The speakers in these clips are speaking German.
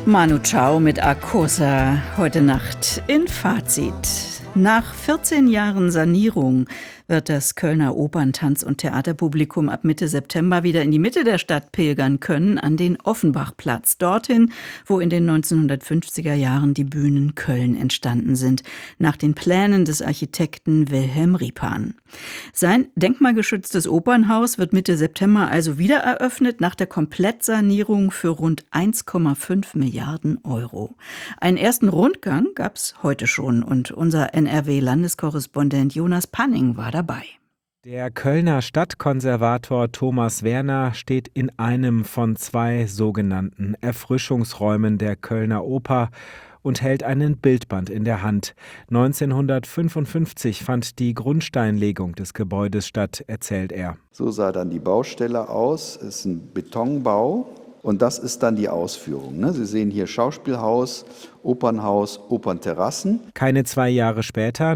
Manu Chao mit Arcosa heute Nacht in Fazit. Nach 14 Jahren Sanierung wird das Kölner Opern-, Tanz- und Theaterpublikum ab Mitte September wieder in die Mitte der Stadt pilgern können, an den Offenbachplatz. Dorthin, wo in den 1950er Jahren die Bühnen Köln entstanden sind, nach den Plänen des Architekten Wilhelm Riepan. Sein denkmalgeschütztes Opernhaus wird Mitte September also wieder eröffnet, nach der Komplettsanierung für rund 1,5 Milliarden Euro. Einen ersten Rundgang gab es heute schon und unser NRW-Landeskorrespondent Jonas Panning war dabei. Der Kölner Stadtkonservator Thomas Werner steht in einem von 2 sogenannten Erfrischungsräumen der Kölner Oper und hält einen Bildband in der Hand. 1955 fand die Grundsteinlegung des Gebäudes statt, erzählt er. So sah dann die Baustelle aus. Es ist ein Betonbau und das ist dann die Ausführung. Sie sehen hier Schauspielhaus, Opernhaus, Opernterrassen. Keine 2 Jahre später,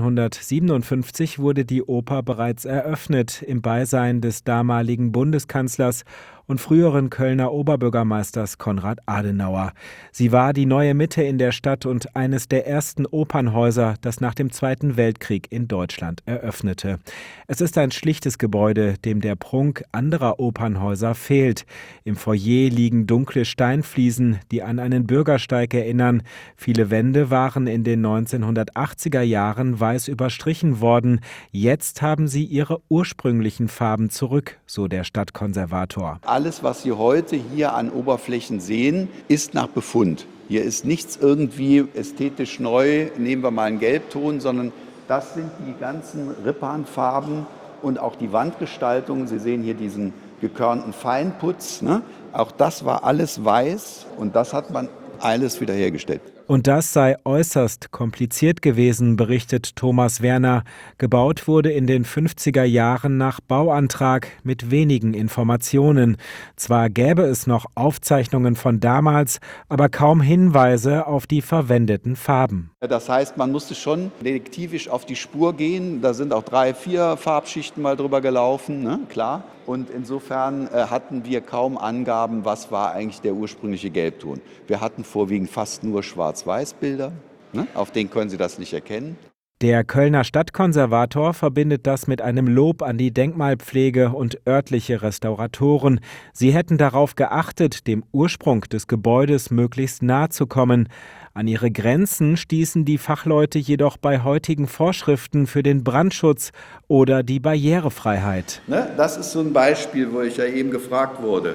1957, wurde die Oper bereits eröffnet, im Beisein des damaligen Bundeskanzlers und früheren Kölner Oberbürgermeisters Konrad Adenauer. Sie war die neue Mitte in der Stadt und eines der ersten Opernhäuser, das nach dem Zweiten Weltkrieg in Deutschland eröffnete. Es ist ein schlichtes Gebäude, dem der Prunk anderer Opernhäuser fehlt. Im Foyer liegen dunkle Steinfliesen, die an einen Bürgersteig erinnern. Viele Wände waren in den 1980er Jahren weiß überstrichen worden. Jetzt haben sie ihre ursprünglichen Farben zurück, so der Stadtkonservator. Alles, was Sie heute hier an Oberflächen sehen, ist nach Befund. Hier ist nichts irgendwie ästhetisch neu, nehmen wir mal einen Gelbton, sondern das sind die ganzen Rippan-Farben und auch die Wandgestaltung. Sie sehen hier diesen gekörnten Feinputz. Auch das war alles weiß und das hat man alles wiederhergestellt. Und das sei äußerst kompliziert gewesen, berichtet Thomas Werner. Gebaut wurde in den 50er Jahren nach Bauantrag mit wenigen Informationen. Zwar gäbe es noch Aufzeichnungen von damals, aber kaum Hinweise auf die verwendeten Farben. Das heißt, man musste schon detektivisch auf die Spur gehen. Da sind auch 3, 4 Farbschichten mal drüber gelaufen, klar. Und insofern hatten wir kaum Angaben, was war eigentlich der ursprüngliche Gelbton. Wir hatten vorwiegend fast nur Schwarz-Weiß-Bilder, auf denen können Sie das nicht erkennen. Der Kölner Stadtkonservator verbindet das mit einem Lob an die Denkmalpflege und örtliche Restauratoren. Sie hätten darauf geachtet, dem Ursprung des Gebäudes möglichst nahe zu kommen. An ihre Grenzen stießen die Fachleute jedoch bei heutigen Vorschriften für den Brandschutz oder die Barrierefreiheit. Das ist so ein Beispiel, wo ich ja eben gefragt wurde.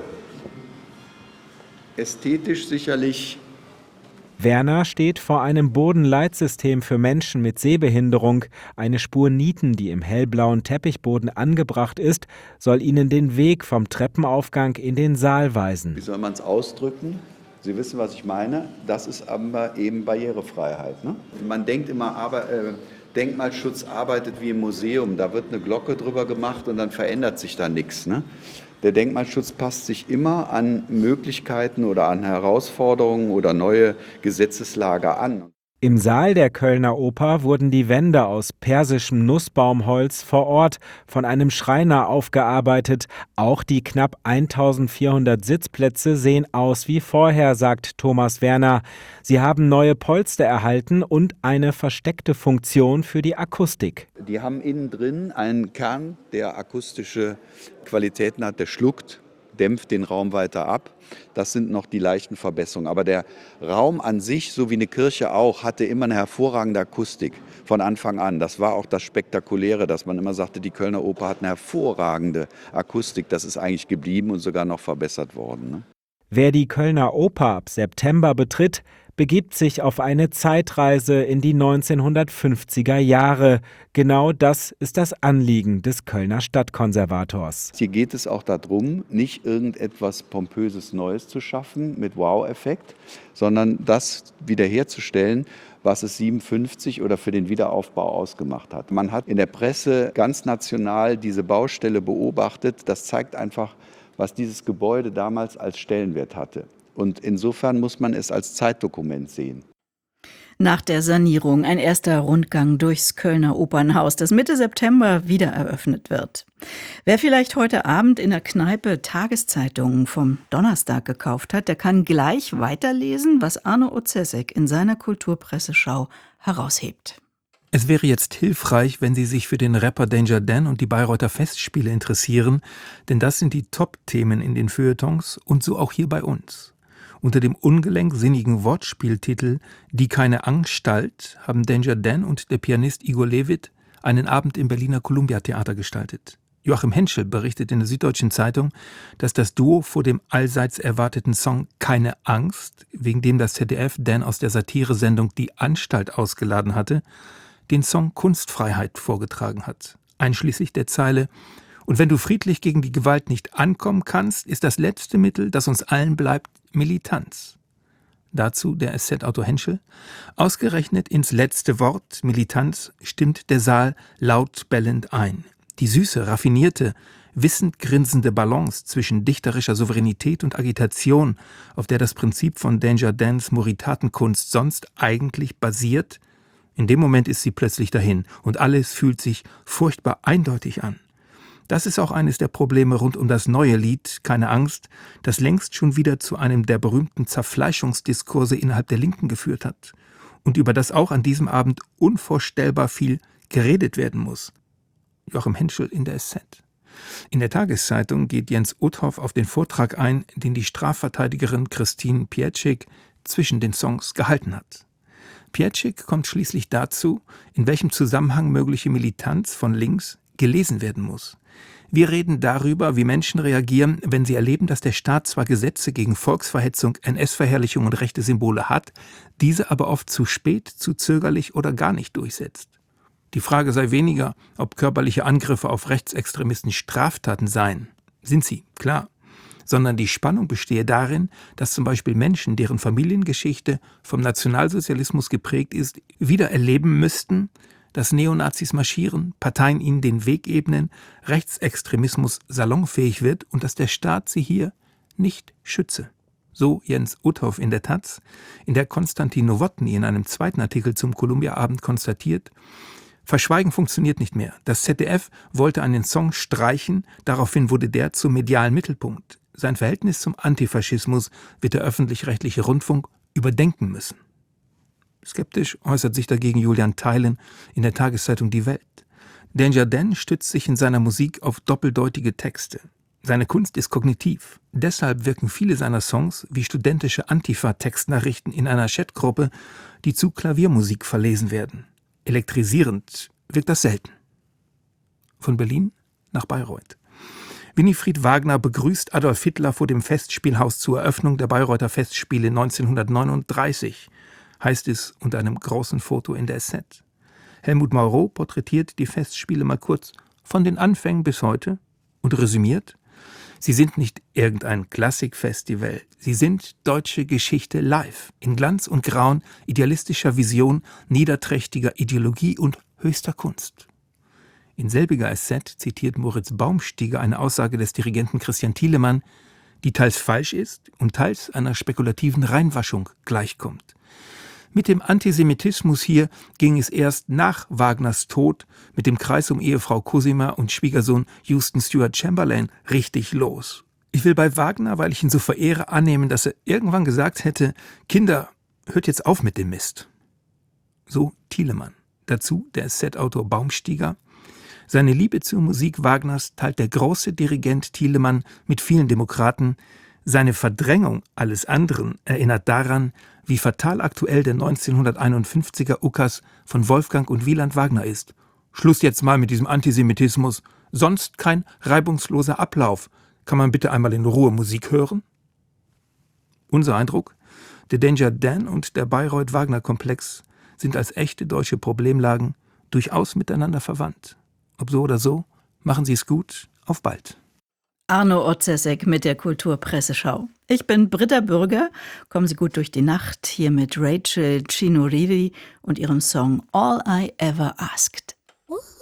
Ästhetisch sicherlich. Werner steht vor einem Bodenleitsystem für Menschen mit Sehbehinderung. Eine Spur Nieten, die im hellblauen Teppichboden angebracht ist, soll ihnen den Weg vom Treppenaufgang in den Saal weisen. Wie soll man es ausdrücken? Sie wissen, was ich meine. Das ist aber eben Barrierefreiheit. Man denkt immer, Denkmalschutz arbeitet wie im Museum. Da wird eine Glocke drüber gemacht und dann verändert sich da nichts. Der Denkmalschutz passt sich immer an Möglichkeiten oder an Herausforderungen oder neue Gesetzeslage an. Im Saal der Kölner Oper wurden die Wände aus persischem Nussbaumholz vor Ort von einem Schreiner aufgearbeitet. Auch die knapp 1400 Sitzplätze sehen aus wie vorher, sagt Thomas Werner. Sie haben neue Polster erhalten und eine versteckte Funktion für die Akustik. Die haben innen drin einen Kern, der akustische Qualitäten hat, der schluckt, dämpft den Raum weiter ab. Das sind noch die leichten Verbesserungen. Aber der Raum an sich, so wie eine Kirche auch, hatte immer eine hervorragende Akustik von Anfang an. Das war auch das Spektakuläre, dass man immer sagte, die Kölner Oper hat eine hervorragende Akustik. Das ist eigentlich geblieben und sogar noch verbessert worden. Wer die Kölner Oper ab September betritt, begibt sich auf eine Zeitreise in die 1950er Jahre. Genau das ist das Anliegen des Kölner Stadtkonservators. Hier geht es auch darum, nicht irgendetwas Pompöses Neues zu schaffen mit Wow-Effekt, sondern das wiederherzustellen, was es 57 oder für den Wiederaufbau ausgemacht hat. Man hat in der Presse ganz national diese Baustelle beobachtet. Das zeigt einfach, was dieses Gebäude damals als Stellenwert hatte. Und insofern muss man es als Zeitdokument sehen. Nach der Sanierung ein erster Rundgang durchs Kölner Opernhaus, das Mitte September wieder eröffnet wird. Wer vielleicht heute Abend in der Kneipe Tageszeitungen vom Donnerstag gekauft hat, der kann gleich weiterlesen, was Arno Otzesek in seiner Kulturpresseschau heraushebt. Es wäre jetzt hilfreich, wenn Sie sich für den Rapper Danger Dan und die Bayreuther Festspiele interessieren, denn das sind die Top-Themen in den Feuilletons und so auch hier bei uns. Unter dem ungelenk-sinnigen Wortspieltitel »Die keine Anstalt« haben Danger Dan und der Pianist Igor Levit einen Abend im Berliner Columbia-Theater gestaltet. Joachim Henschel berichtet in der Süddeutschen Zeitung, dass das Duo vor dem allseits erwarteten Song »Keine Angst«, wegen dem das ZDF Dan aus der Satiresendung »Die Anstalt« ausgeladen hatte, den Song »Kunstfreiheit« vorgetragen hat, einschließlich der Zeile »Und wenn du friedlich gegen die Gewalt nicht ankommen kannst, ist das letzte Mittel, das uns allen bleibt, Militanz.« Dazu der SZ-Autor Henschel: »Ausgerechnet ins letzte Wort, Militanz, stimmt der Saal laut bellend ein. Die süße, raffinierte, wissend grinsende Balance zwischen dichterischer Souveränität und Agitation, auf der das Prinzip von Danger Dans Moritatenkunst sonst eigentlich basiert, in dem Moment ist sie plötzlich dahin und alles fühlt sich furchtbar eindeutig an. Das ist auch eines der Probleme rund um das neue Lied »Keine Angst«, das längst schon wieder zu einem der berühmten Zerfleischungsdiskurse innerhalb der Linken geführt hat und über das auch an diesem Abend unvorstellbar viel geredet werden muss.« Joachim Henschel in der SZ. In der Tageszeitung geht Jens Uthoff auf den Vortrag ein, den die Strafverteidigerin Christine Pietschik zwischen den Songs gehalten hat. Pietschik kommt schließlich dazu, in welchem Zusammenhang mögliche Militanz von links gelesen werden muss. Wir reden darüber, wie Menschen reagieren, wenn sie erleben, dass der Staat zwar Gesetze gegen Volksverhetzung, NS-Verherrlichung und rechte Symbole hat, diese aber oft zu spät, zu zögerlich oder gar nicht durchsetzt. Die Frage sei weniger, ob körperliche Angriffe auf Rechtsextremisten Straftaten seien. Sind sie, klar. Sondern die Spannung bestehe darin, dass zum Beispiel Menschen, deren Familiengeschichte vom Nationalsozialismus geprägt ist, wieder erleben müssten, dass Neonazis marschieren, Parteien ihnen den Weg ebnen, Rechtsextremismus salonfähig wird und dass der Staat sie hier nicht schütze. So Jens Uthoff in der Taz, in der Konstantin Nowotny in einem zweiten Artikel zum Columbia-Abend konstatiert: Verschweigen funktioniert nicht mehr. Das ZDF wollte einen Song streichen, daraufhin wurde der zum medialen Mittelpunkt. Sein Verhältnis zum Antifaschismus wird der öffentlich-rechtliche Rundfunk überdenken müssen. Skeptisch äußert sich dagegen Julian Theilen in der Tageszeitung Die Welt. Danger Dan stützt sich in seiner Musik auf doppeldeutige Texte. Seine Kunst ist kognitiv. Deshalb wirken viele seiner Songs wie studentische Antifa-Textnachrichten in einer Chatgruppe, die zu Klaviermusik verlesen werden. Elektrisierend wirkt das selten. Von Berlin nach Bayreuth. Winifried Wagner begrüßt Adolf Hitler vor dem Festspielhaus zur Eröffnung der Bayreuther Festspiele 1939, heißt es unter einem großen Foto in der SZ. Helmut Maurow porträtiert die Festspiele mal kurz von den Anfängen bis heute und resümiert: Sie sind nicht irgendein Klassikfestival, sie sind deutsche Geschichte live, in Glanz und Grauen, idealistischer Vision, niederträchtiger Ideologie und höchster Kunst. In selbiger SZ zitiert Moritz Baumstieger eine Aussage des Dirigenten Christian Thielemann, die teils falsch ist und teils einer spekulativen Reinwaschung gleichkommt. Mit dem Antisemitismus hier ging es erst nach Wagners Tod mit dem Kreis um Ehefrau Cosima und Schwiegersohn Houston Stewart Chamberlain richtig los. Ich will bei Wagner, weil ich ihn so verehre, annehmen, dass er irgendwann gesagt hätte: Kinder, hört jetzt auf mit dem Mist. So Thielemann. Dazu der SZ-Autor Baumstieger: Seine Liebe zur Musik Wagners teilt der große Dirigent Thielemann mit vielen Demokraten. Seine Verdrängung alles anderen erinnert daran, wie fatal aktuell der 1951er Ukas von Wolfgang und Wieland Wagner ist. Schluss jetzt mal mit diesem Antisemitismus, sonst kein reibungsloser Ablauf. Kann man bitte einmal in Ruhe Musik hören? Unser Eindruck: Der Danger Dan und der Bayreuth-Wagner-Komplex sind als echte deutsche Problemlagen durchaus miteinander verwandt. Ob so oder so, machen Sie es gut, auf bald. Arno Otzesek mit der Kulturpresseschau. Ich bin Britta Bürger. Kommen Sie gut durch die Nacht hier mit Rachel Chinourivi und ihrem Song All I Ever Asked.